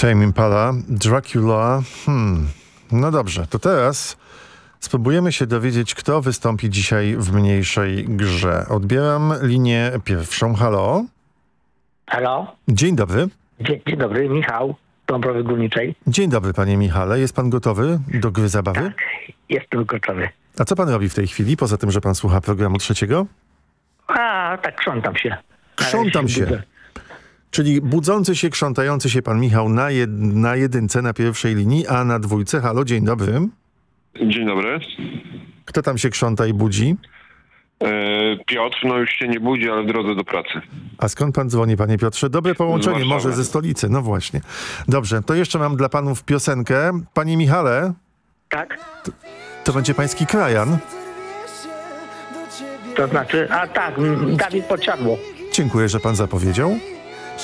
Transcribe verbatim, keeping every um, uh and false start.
Tame Impala, Dracula. Hmm. No dobrze, to teraz spróbujemy się dowiedzieć, kto wystąpi dzisiaj w mniejszej grze. Odbieram linię pierwszą. Halo? Halo? Dzień dobry. Dzień, dzień dobry, Michał, Dąbrowy Górniczej. Dzień dobry, panie Michale. Jest pan gotowy do gry zabawy? Tak, jestem gotowy. A co pan robi w tej chwili, poza tym, że pan słucha programu trzeciego? A, tak, krzątam się. Krzątam się. budzę. Czyli budzący się, krzątający się pan Michał na, jed na jedynce, na pierwszej linii, a na dwójce. Halo, dzień dobry. Dzień dobry. Kto tam się krząta i budzi? E, Piotr, no już się nie budzi, ale w drodze do pracy. A skąd pan dzwoni, panie Piotrze? Dobre połączenie, Warszawy. może ze stolicy. No właśnie. Dobrze, to jeszcze mam dla panów piosenkę. Panie Michale, Tak? to będzie pański krajan. To znaczy, a tak, m, Dawid Podsiadło. Dziękuję, że pan zapowiedział.